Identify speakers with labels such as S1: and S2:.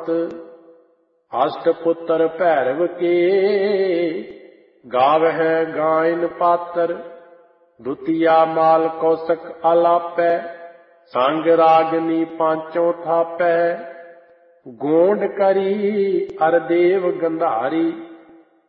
S1: मात अष्टपुत्र भैरव के गावह गायन पातर दुतिया माल कौशक आलापै संग रागनी पांचों थापै गोंड करी अर देव गंधारी